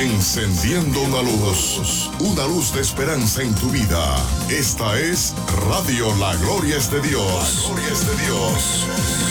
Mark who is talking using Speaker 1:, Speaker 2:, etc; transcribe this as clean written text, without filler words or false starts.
Speaker 1: Encendiendo una luz de esperanza en tu vida. Esta es Radio La Gloria es de Dios. La Gloria es de Dios.